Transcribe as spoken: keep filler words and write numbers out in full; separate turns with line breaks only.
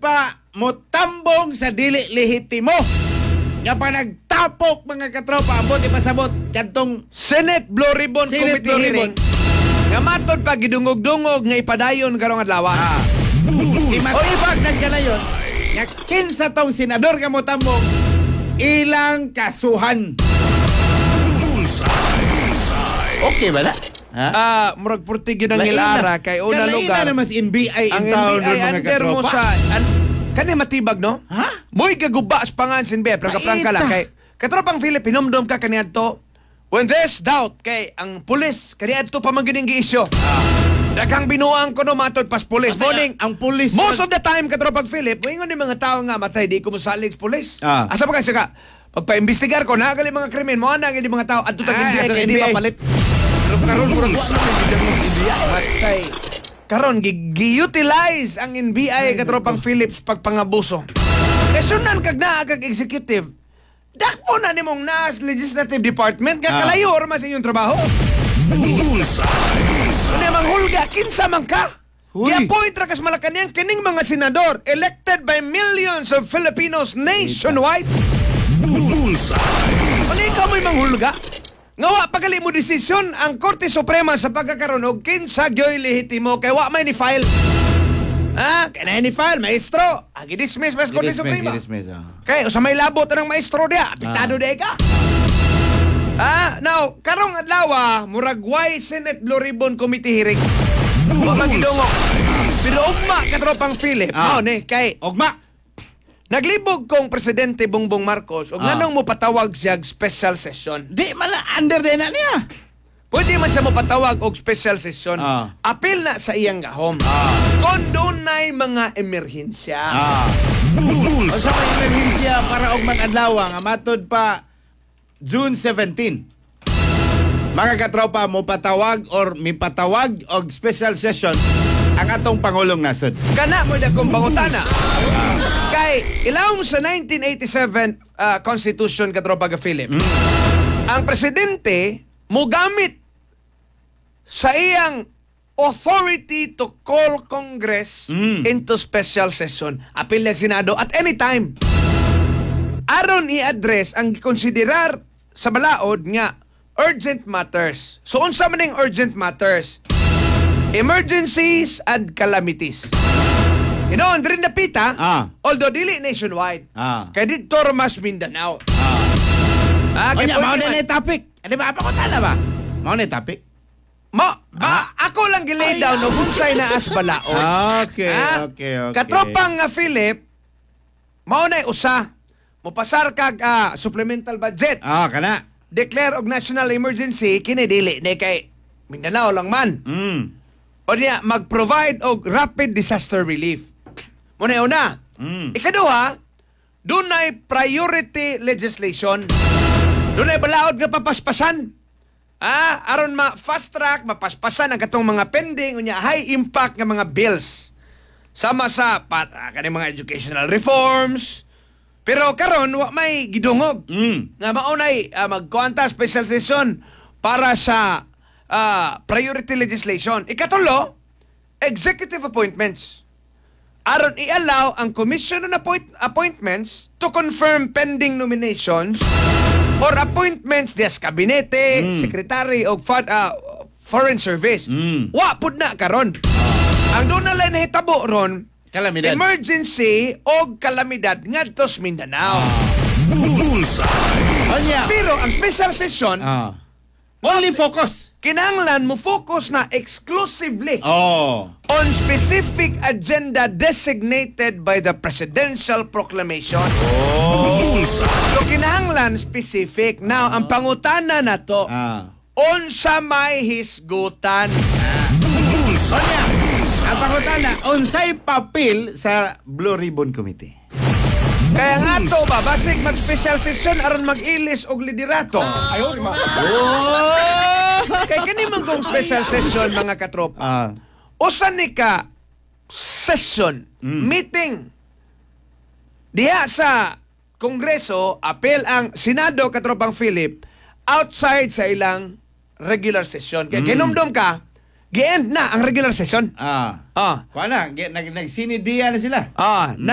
pa motambong sa dili lehitimo. Nga pa nagtapok mga katropa, ambot ipasabot kadtong
Senate Blue Ribbon
Senate
Committee
Blue
hearing.
Ribbon.
Nga matod pa gidungog-dungog nga ipadayon karong adlaw.
Ah. Si Matibag nagkanayon, nga kinsa tong senador nga motambong ilang kasuhan. Okay ba na? Ha?
Ah, murag purtig yun ang
Lain
ilara
na.
kay una
Kalain
lugar.
na naman si N B I
Ang
in town
N B I
ron, mga
under mo
katropa.
sa an, kani matibag no?
Ha?
Moy gaguba sa pangan sin be prangka-prangka
Maita.
lang kay katropang Philip hinomdom ka kaniadto. When there's doubt kay ang pulis kaniadto pa man gining giisyo. Daghang binuang ko no matod pas pulis.
Matay,
Morning.
ang pulis
Most
mag-
of the time katropang Philip, moingon ni mga tao nga matay di ko mosalig sa pulis.
Ah.
Asa pa ka siya ka? Pagpa-imbestigar ko na gali mga krimen mo ana gali mga tao adto tag
Ah,
N B I
adto
kay
N
di
B I.
mapalit. Pero karon murag wa na may N B I. Matay. Karon gi-utilize ang N B I katropang Philips pagpangabuso. Kasunan kag naa kag executive. Dakpo na nimong nas legislative department nga
Ah.
kalayo or mas inyong trabaho. Ano mang hulga kinsa man ka?
Huy.
I-appoint ra kas Malacañang kining mga senador elected by millions of Filipinos nationwide. Ano ikaw mo'y manghulga? Nga wa pagali mo desisyon ang Korte Suprema sa pagkakaroon og kinsa gyoy lehitimo kay wa may ni file. Ah, kaya ni file maestro. Agi dismiss mas Korte
Gidismiss,
Suprema.
gidismiss, ah.
Kay usa may labot ng maestro dia, apektado
Ah.
di ka. Ah, now karong adlaw murag why Senate Blue Ribbon Committee hearing. Wa man gidungog. Pero ugma katropang Philip,
Ah.
mao ni kay
Ogma.
naglibog kong Presidente Bongbong Marcos ug
Ah.
nganong mo patawag siya og special session.
Di mala under din na niya.
Pwede man siya mo patawag og special session.
Ah.
Apil na sa iyang gahom.
Ah.
Kung doon na'y mga emerhensya.
Ah. O sa may emerhensya para og mag-adlaw nga matod pa June seventeenth. Mga katropa mo patawag or mi patawag og special session ang atong Pangulong Nasod.
Kana mo na kong pangutana. Kay ilawom sa nineteen eighty-seven uh, Constitution katropa ka Philip. Ang presidente mo gamit sa iyang authority to call Congress
Mm.
into special session. Apil ng Senado at any time. Aron i-address ang konsiderar sa balaod nga urgent matters. So unsa man ang urgent matters? Emergencies and calamities. You know, rin napita,
Ah.
although dili nationwide,
Ah.
kay dito mas Mindanao.
Ah.
Ah,
O
kay
nya,
pwede
mao na
man-
na topic. Ano ba apakutana ba? Mao na topic.
Ma, ba, ako lang gilay down no kung na as balaod.
Okay,
Ah,
okay, okay.
Katropang nga Philip, mao na usa. Mopasar kag ah, supplemental budget.
Ah, kana.
Declare og national emergency kini dili ni kay Mindanao lang man.
Mm.
O niya mag-provide og rapid disaster relief. Muna una.
Mm.
Ikaduha, dunay priority legislation. Dunay balaod nga papaspasan. Ah, aron ma fast track mapaspasan ang katong mga pending unya high impact nga mga bills. Sama sa pat ah, kani mga educational reforms. Pero karon wa may gidungog.
Mm.
Nga maunay uh, magkuanta special session para sa ah, priority legislation. Ikatulo, executive appointments. Aron i-allow ang commission on appoint- appointments to confirm pending nominations or appointments des kabinete,
Mm.
secretary o fad, ah, foreign service.
Mm.
Wa pud na karon. Ang doon na lang nahitabo ron,
Kalamidad.
emergency o kalamidad ngadto sa Mindanao.
O nya.
Pero ang special session,
Ah. Only focus.
kinahanglan mo focus na exclusively
Oh.
on specific agenda designated by the presidential proclamation.
Oh.
So kinahanglan specific. Now, ang pangutana na to,
Ah.
unsa may hisgutan?
O nya. Ang pangutana, unsay papel sa Blue Ribbon Committee?
Kaya nga to ba, basig mag-special session aron mag-ilis og liderato. Ayaw, ma.
Oh!
Kaya kani man kong special session, mga katropa.
Ah.
Usan ni ka session, meeting, diha sa Kongreso, apel ang Senado, katropang Philip, outside sa ilang regular session. Kaya ginomdom ka, gi-end na ang regular session.
Ah.
Ah,
Kuha na, nag- nag- nagsinidiya na sila.
ah,